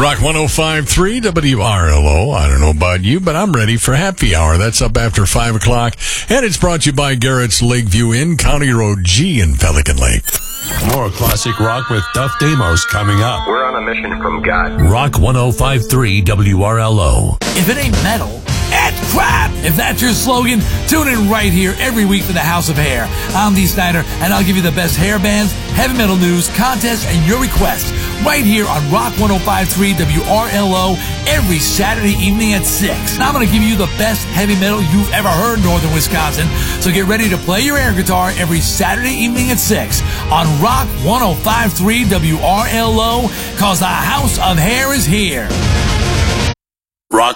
Rock 105.3 WRLO. I don't know about you, but I'm ready for Happy Hour. That's up after 5 o'clock. And it's brought to you by Garrett's Lakeview Inn, County Road G in Pelican Lake. More classic rock with Duff Damos coming up. We're on a mission from God. Rock 105.3 WRLO. If it ain't metal, it's crap! If that's your slogan, tune in right here every week for the House of Hair. I'm Dee Snyder, and I'll give you the best hair bands, heavy metal news, contests, and your requests right here on Rock 105.3 WRLO every Saturday evening at 6. And I'm going to give you the best heavy metal you've ever heard in northern Wisconsin, so get ready to play your air guitar every Saturday evening at 6 on Rock 105.3 WRLO, cause the House of Hair is here. Rock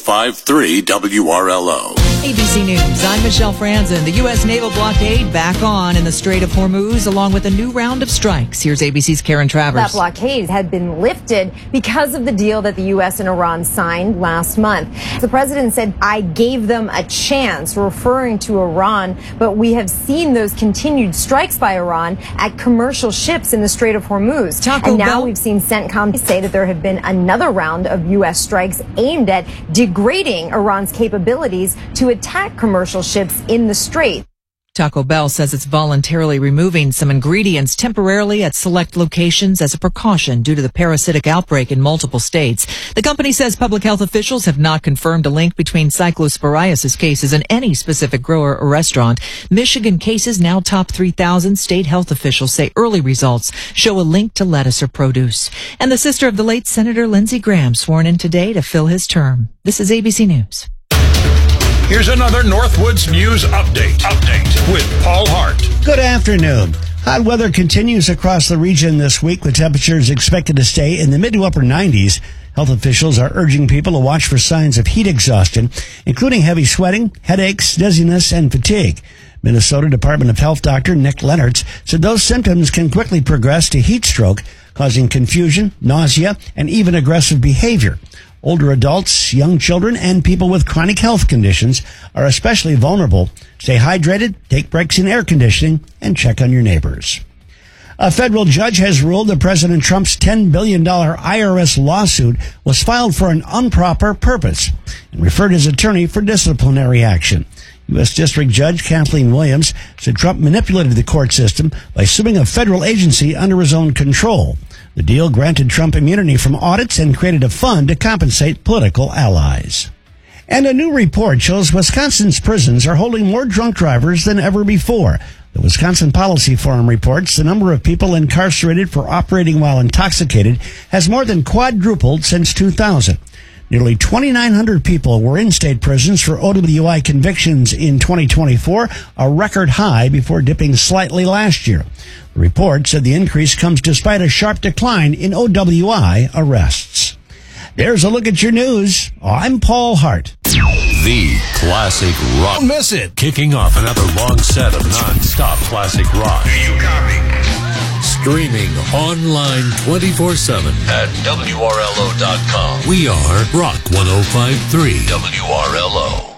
105.3 WRLO. ABC News, I'm Michelle Franzen. The U.S. naval blockade back on in the Strait of Hormuz, along with a new round of strikes. Here's ABC's Karen Travers. That blockade had been lifted because of the deal that the U.S. and Iran signed last month. The president said, I gave them a chance, referring to Iran, but we have seen those continued strikes by Iran at commercial ships in the Strait of Hormuz. And now we've seen CENTCOM say that there have been another round of U.S. strikes aimed at degrading Iran's capabilities to attack commercial ships in the strait. Taco Bell says it's voluntarily removing some ingredients temporarily at select locations as a precaution due to the parasitic outbreak in multiple states. The company says public health officials have not confirmed a link between cyclosporiasis cases and any specific grower or restaurant. Michigan cases now top 3,000. State health officials say early results show a link to lettuce or produce. And the sister of the late Senator Lindsey Graham sworn in today to fill his term. This is ABC News. Here's another Northwoods News Update with Paul Hart. Good afternoon. Hot weather continues across the region this week, with temperatures expected to stay in the mid to upper 90s. Health officials are urging people to watch for signs of heat exhaustion, including heavy sweating, headaches, dizziness, and fatigue. Minnesota Department of Health Dr. Nick Lennertz said those symptoms can quickly progress to heat stroke, causing confusion, nausea, and even aggressive behavior. Older adults, young children, and people with chronic health conditions are especially vulnerable. Stay hydrated, take breaks in air conditioning, and check on your neighbors. A federal judge has ruled that President Trump's $10 billion IRS lawsuit was filed for an improper purpose and referred his attorney for disciplinary action. U.S. District Judge Kathleen Williams said Trump manipulated the court system by suing a federal agency under his own control. The deal granted Trump immunity from audits and created a fund to compensate political allies. And a new report shows Wisconsin's prisons are holding more drunk drivers than ever before. The Wisconsin Policy Forum reports the number of people incarcerated for operating while intoxicated has more than quadrupled since 2000. Nearly 2,900 people were in state prisons for OWI convictions in 2024, a record high before dipping slightly last year. The report said the increase comes despite a sharp decline in OWI arrests. There's a look at your news. I'm Paul Hart. The classic rock. Don't miss it. Kicking off another long set of non-stop classic rock. You copy? Streaming online 24/7 at WRLO.com. We are Rock 105.3 WRLO.